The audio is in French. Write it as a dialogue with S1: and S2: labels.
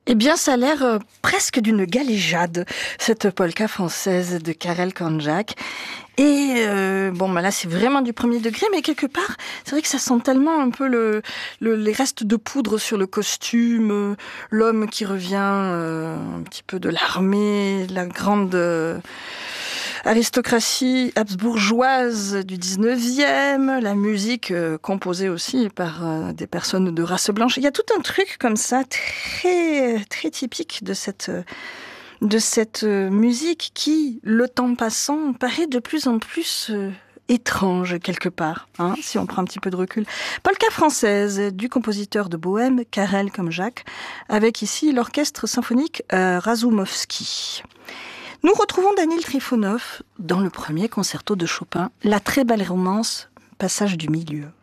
S1: Eh bien, ça a l'air presque d'une galéjade, cette polka française de Karel Kanjak. Et là, c'est vraiment du premier degré, mais quelque part, c'est vrai que ça sent tellement un peu les restes de poudre sur le costume, l'homme qui revient un petit peu de l'armée, la grande aristocratie habsbourgeoise du 19e, la musique composée aussi par des personnes de race blanche. Il y a tout un truc comme ça, très, très typique de cette musique qui, le temps passant, paraît de plus en plus étrange quelque part, hein, si on prend un petit peu de recul. Polka française du compositeur de Bohème, Karel Kanjak, avec ici l'orchestre symphonique Razoumovsky. Nous retrouvons Daniel Trifonov dans le premier concerto de Chopin, la très belle romance Passage du milieu.